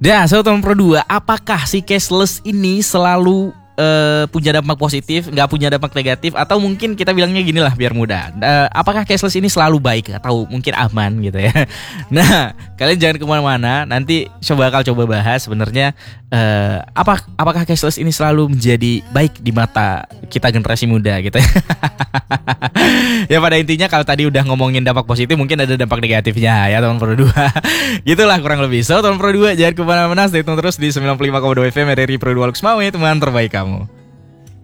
Dah, so teman Pro 2, apakah si cashless ini selalu punya dampak positif, nggak punya dampak negatif, atau mungkin kita bilangnya gini lah biar mudah. Apakah cashless ini selalu baik atau mungkin aman gitu ya? Nah, kalian jangan kemana-mana. Nanti bakal coba bahas sebenarnya apakah cashless ini selalu menjadi baik di mata kita generasi muda gitu ya. Ya pada intinya kalau tadi udah ngomongin dampak positif, mungkin ada dampak negatifnya ya teman Pro 2. Gitulah kurang lebih. So teman Pro 2 jangan kemana-mana, stay tune terus di 95,2 FM RRI Pro 2 Lux Mawe, teman terbaik kamu.